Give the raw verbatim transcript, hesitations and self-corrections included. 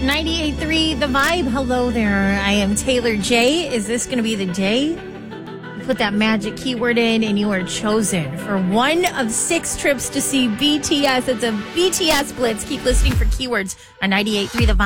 ninety-eight point three The Vibe. Hello there. I am Taylor J. Is this going to be the day? You put that magic keyword in and you are chosen for one of six trips to see B T S. It's a B T S Blitz. Keep listening for keywords on ninety-eight point three The Vibe.